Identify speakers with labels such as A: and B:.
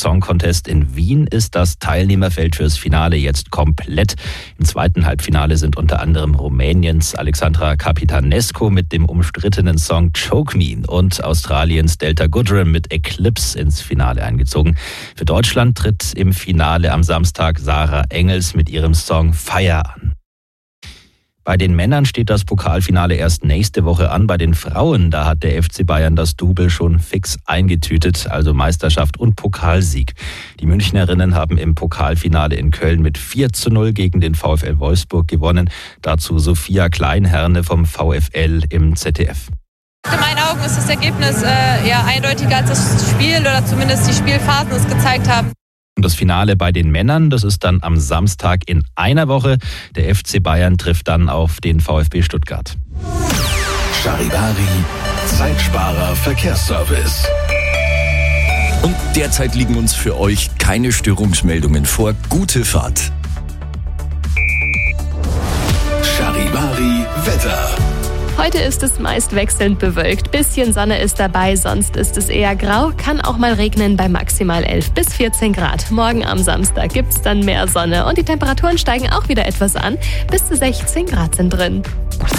A: Song Contest in Wien ist das Teilnehmerfeld fürs Finale jetzt komplett. Im zweiten Halbfinale sind unter anderem Rumäniens Alexandra Capitanescu mit dem umstrittenen Song Choke Me und Australiens Delta Goodrem mit Eclipse ins Finale eingezogen. Für Deutschland tritt im Finale am Samstag Sarah Engels mit ihrem Song Fire an. Bei den Männern steht das Pokalfinale erst nächste Woche an. Bei den Frauen, da hat der FC Bayern das Double schon fix eingetütet, also Meisterschaft und Pokalsieg. Die Münchnerinnen haben im Pokalfinale in Köln mit 4:0 gegen den VfL Wolfsburg gewonnen. Dazu Sophia Kleinherne vom VfL im ZDF.
B: In meinen Augen ist das Ergebnis eindeutiger als das Spiel oder zumindest die Spielphasen es gezeigt haben.
A: Und das Finale bei den Männern, das ist dann am Samstag in einer Woche. Der FC Bayern trifft dann auf den VfB Stuttgart.
C: Charivari, Zeitsparer Verkehrsservice.
D: Und derzeit liegen uns für euch keine Störungsmeldungen vor. Gute Fahrt.
C: Charivari Wetter.
E: Heute ist es meist wechselnd bewölkt. Bisschen Sonne ist dabei, sonst ist es eher grau. Kann auch mal regnen bei maximal 11 bis 14 Grad. Morgen am Samstag gibt's dann mehr Sonne und die Temperaturen steigen auch wieder etwas an. Bis zu 16 Grad sind drin.